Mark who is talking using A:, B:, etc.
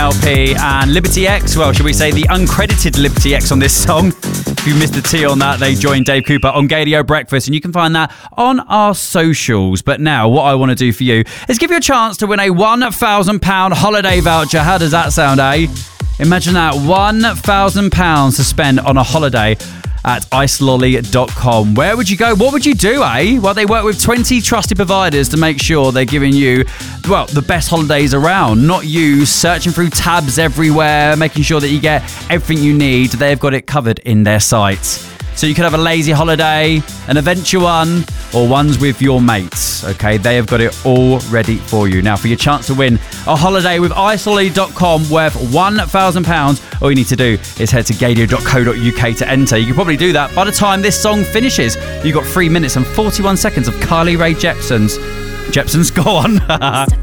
A: LP and Liberty X. Well, should we say the uncredited Liberty X on this song? If you missed the T on that, they joined Dave Cooper on Gadio Breakfast, and you can find that on our socials. But now, what I want to do for you is give you a chance to win a £1,000 holiday voucher. How does that sound, eh? Imagine that, £1,000 to spend on a holiday at icelolly.com. Where would you go? What would you do, eh? Well, they work with 20 trusted providers to make sure they're giving you, well, the best holidays around. Not you searching through tabs everywhere, making sure that you get everything you need. They've got it covered in their site. So you could have a lazy holiday, an adventure one, or ones with your mates. Okay, they have got it all ready for you. Now, for your chance to win a holiday with icelolly.com worth £1,000, all you need to do is head to gadio.co.uk to enter. You can probably do that by the time this song finishes. You've got 3 minutes and 41 seconds of Carly Rae Jepsen's. Go on.